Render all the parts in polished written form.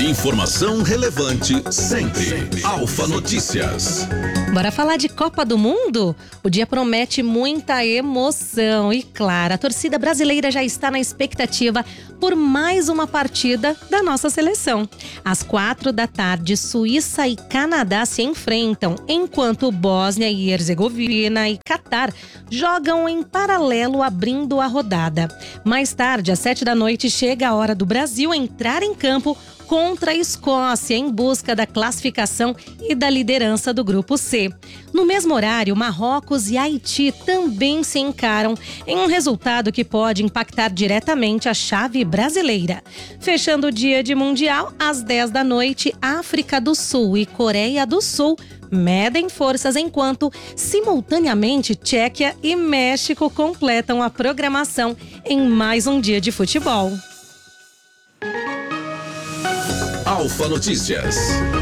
Informação relevante sempre. Alfa Notícias. Bora falar de Copa do Mundo? O dia promete muita emoção e, claro, a torcida brasileira já está na expectativa por mais uma partida da nossa seleção. Às 4h, Suíça e Canadá se enfrentam, enquanto Bósnia e Herzegovina e Catar jogam em paralelo, abrindo a rodada. Mais tarde, às 7h, chega a hora do Brasil entrar em campo contra a Escócia em busca da classificação e da liderança do Grupo C. No mesmo horário, Marrocos e Haiti também se encaram em um resultado que pode impactar diretamente a chave brasileira. Fechando o dia de Mundial, às 10h, África do Sul e Coreia do Sul medem forças, enquanto, simultaneamente, Tchequia e México completam a programação em mais um dia de futebol. Alfa Notícias.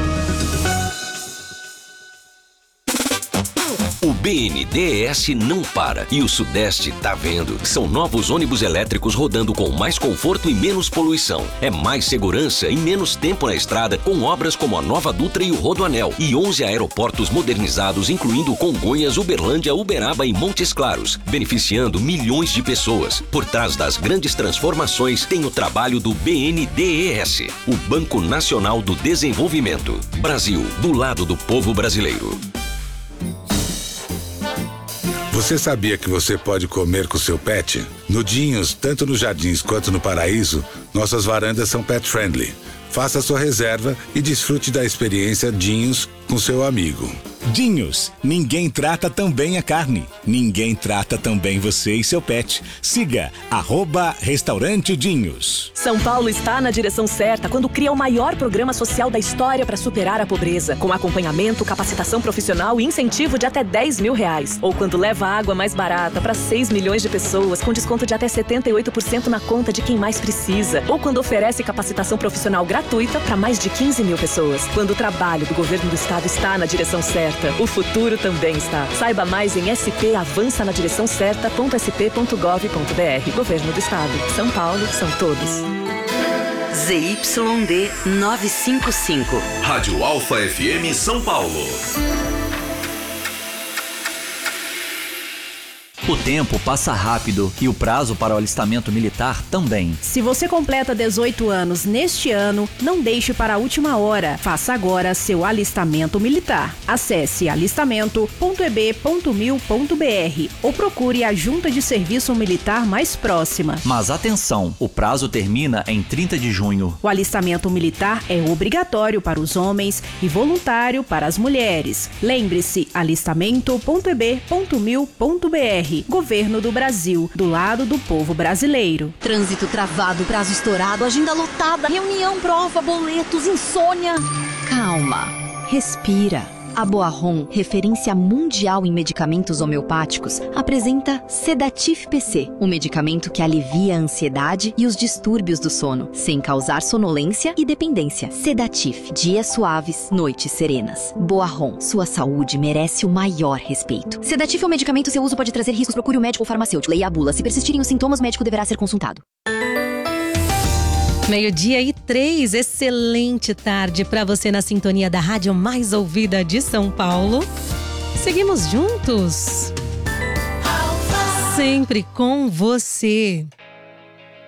O BNDES não para e o Sudeste tá vendo. São novos ônibus elétricos rodando com mais conforto e menos poluição. É mais segurança e menos tempo na estrada, com obras como a Nova Dutra e o Rodoanel. E 11 aeroportos modernizados, incluindo Congonhas, Uberlândia, Uberaba e Montes Claros, beneficiando milhões de pessoas. Por trás das grandes transformações tem o trabalho do BNDES, o Banco Nacional do Desenvolvimento. Brasil, do lado do povo brasileiro. Você sabia que você pode comer com seu pet? No Dinhos, tanto nos Jardins quanto no Paraíso, nossas varandas são pet friendly. Faça sua reserva e desfrute da experiência Dinhos com seu amigo. Dinhos, ninguém trata tão bem a carne. Ninguém trata tão bem você e seu pet. Siga @Restaurante Dinhos. São Paulo está na direção certa quando cria o maior programa social da história para superar a pobreza, com acompanhamento, capacitação profissional e incentivo de até R$10 mil. Ou quando leva água mais barata para 6 milhões de pessoas, com desconto de até 78% na conta de quem mais precisa. Ou quando oferece capacitação profissional gratuita para mais de 15 mil pessoas. Quando o trabalho do governo do estado está na direção certa, o futuro também está. Saiba mais em spavançanadireçãocerta.sp.gov.br. Governo do Estado. São Paulo, são todos. ZYD 955. Rádio Alfa FM São Paulo. O tempo passa rápido e o prazo para o alistamento militar também. Se você completa 18 anos neste ano, não deixe para a última hora. Faça agora seu alistamento militar. Acesse alistamento.eb.mil.br ou procure a junta de serviço militar mais próxima. Mas atenção, o prazo termina em 30 de junho. O alistamento militar é obrigatório para os homens e voluntário para as mulheres. Lembre-se, alistamento.eb.mil.br. Governo do Brasil, do lado do povo brasileiro. Trânsito travado, prazo estourado, agenda lotada, reunião, prova, boletos, insônia. Calma, respira. A Boarron, referência mundial em medicamentos homeopáticos, apresenta Sedatif PC, um medicamento que alivia a ansiedade e os distúrbios do sono, sem causar sonolência e dependência. Sedatif, dias suaves, noites serenas. Boarron, sua saúde merece o maior respeito. Sedatif é um medicamento, seu uso pode trazer riscos, procure o médico ou farmacêutico. Leia a bula. Se persistirem os sintomas, o médico deverá ser consultado. 12:03, excelente tarde para você na sintonia da rádio mais ouvida de São Paulo. Seguimos juntos, sempre com você.